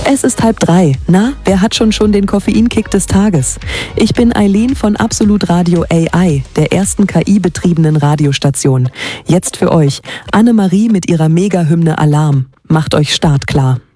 Es ist 2:30. Na, wer hat schon den Koffeinkick des Tages? Ich bin Eileen von Absolut Radio AI, der ersten KI-betriebenen Radiostation. Jetzt für euch Annemarie mit ihrer Mega-Hymne Alarm. Macht euch startklar.